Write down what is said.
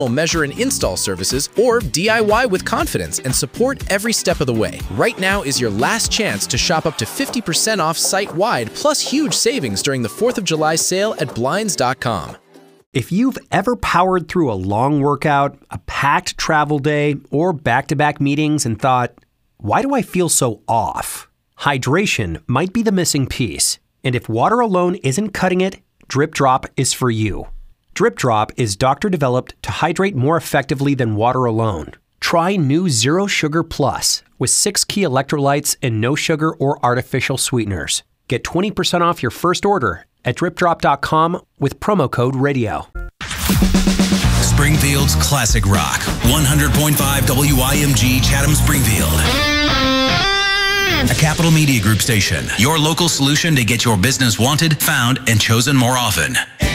measure and install services, or DIY with confidence and support every step of the way. Right now is your last chance to shop up to 50% off site-wide, plus huge savings during the 4th of July sale at Blinds.com. If you've ever powered through a long workout, a packed travel day, or back-to-back meetings and thought, why do I feel so off? Hydration might be the missing piece. And if water alone isn't cutting it, Drip Drop is for you. Drip Drop is doctor-developed to hydrate more effectively than water alone. Try new Zero Sugar Plus with 6 key electrolytes and no sugar or artificial sweeteners. Get 20% off your first order at dripdrop.com with promo code RADIO. Springfield's classic rock, 100.5 WIMG Chatham Springfield. A Capital Media Group station, your local solution to get your business wanted, found, and chosen more often.